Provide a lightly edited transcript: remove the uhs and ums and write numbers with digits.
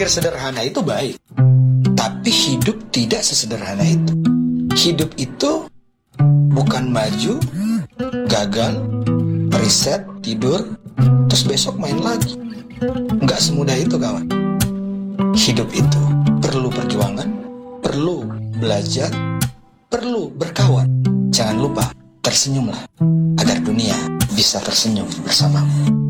berpikir sederhana itu baik, tapi hidup tidak sesederhana itu. Hidup itu bukan maju, gagal, riset, tidur, terus besok main lagi. Nggak semudah itu, kawan. Hidup itu perlu perjuangan, perlu belajar, perlu berkawan. Jangan lupa tersenyumlah agar dunia bisa tersenyum bersamamu.